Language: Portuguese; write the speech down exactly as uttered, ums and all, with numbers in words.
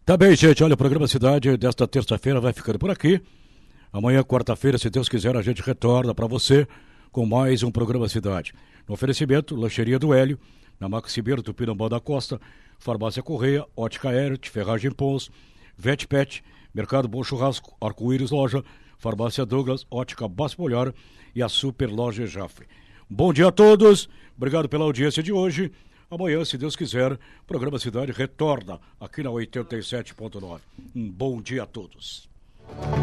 Tá bem, gente, olha, o programa Cidade desta terça-feira vai ficando por aqui. Amanhã, quarta-feira, se Deus quiser, a gente retorna para você com mais um programa Cidade. No oferecimento, Lancheria do Hélio, na Max Ribeiro, Tupinambá da Costa, Farmácia Correia, Ótica Aéreo, Ferragem Pons, Vetpet, Mercado Bom Churrasco, Arco-Íris Loja, Farmácia Douglas, Ótica Basfolhar e a Super Loja Jafre. Bom dia a todos, obrigado pela audiência de hoje. Amanhã, se Deus quiser, o programa Cidade retorna aqui na oitenta e sete ponto nove. Um bom dia a todos.